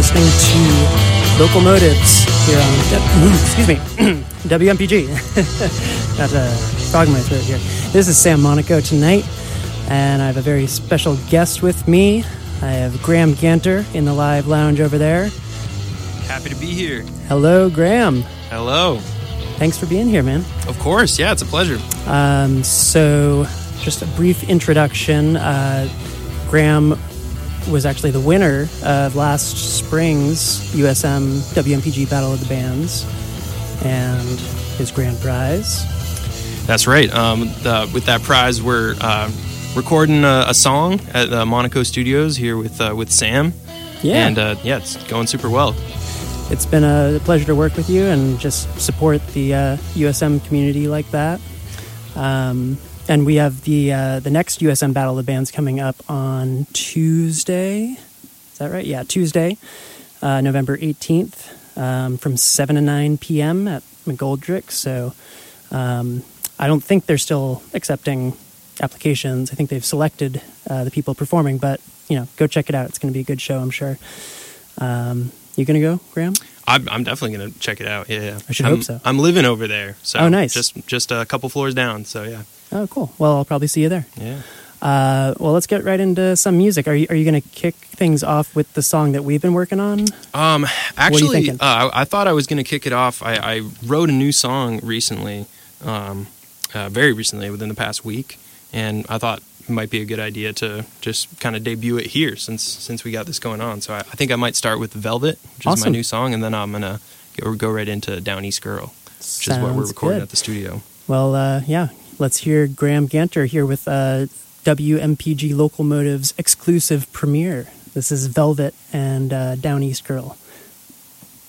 listening to Locomotives here on WMPG. Got a frog in my throat here. This is Sam Monaco tonight, and I have a very special guest with me. I have Graham Ganter in the live lounge over there. Happy to be here. Hello, Graham. Hello. Thanks for being here, man. Of course, yeah, it's a pleasure. So, just a brief introduction. Graham was actually the winner of last spring's USM WMPG Battle of the Bands and his grand prize. That's right. With that prize, we're recording a song at the Monaco Studios here with Sam. Yeah. And it's going super well. It's been a pleasure to work with you and just support the USM community like that. And we have the next USM Battle of the Bands coming up on Tuesday. Is that right? Yeah, Tuesday, November 18th, from 7 to 9 p.m. at McGoldrick. So I don't think they're still accepting applications. I think they've selected the people performing, but go check it out. It's going to be a good show, I'm sure. You going to go, Graham? I'm definitely going to check it out. Yeah. I should hope so. I'm living over there. So oh, nice. Just a couple floors down. So yeah. Oh, cool. Well, I'll probably see you there. Yeah. Well, let's get right into some music. Are you going to kick things off with the song that we've been working on? Actually, I thought I was going to kick it off. I wrote a new song recently, very recently, within the past week, and I thought it might be a good idea to just kind of debut it here since we got this going on. So I think I might start with Velvet, which is my new song, and then I'm going to go right into Down East Girl, which is what we're recording at the studio. Well, yeah. Let's hear Graham Ganter here with WMPG Locomotives exclusive premiere. This is Velvet and Down East Girl.